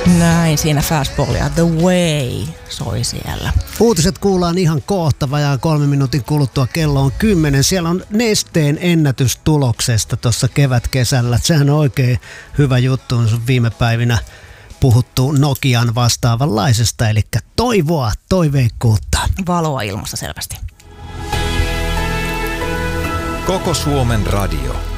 Näin, siinä Fastballia The Way soi siellä. Uutiset kuullaan ihan kohta, vajaan 3 minuutin kuluttua, kello on 10. Siellä on Nesteen ennätystuloksesta tuossa kevätkesällä. Sehän on oikein hyvä juttu, on viime päivinä puhuttu Nokian vastaavanlaisesta, eli toivoa, toiveikkuutta. Valoa ilmassa selvästi. Koko Suomen radio.